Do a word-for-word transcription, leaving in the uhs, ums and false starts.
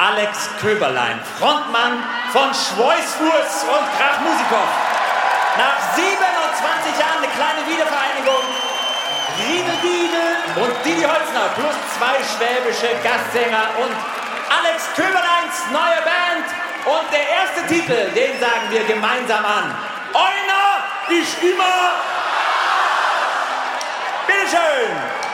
Alex Köberlein, Frontmann von Schweißfuß und Krachmusikow. Nach siebenundzwanzig Jahren eine kleine Wiedervereinigung. Riedel Diedel und Didi Holzner plus zwei schwäbische Gastsänger und Alex Köberleins neue Band. Und der erste Titel, den sagen wir gemeinsam an. Einer ist immer... Bitteschön!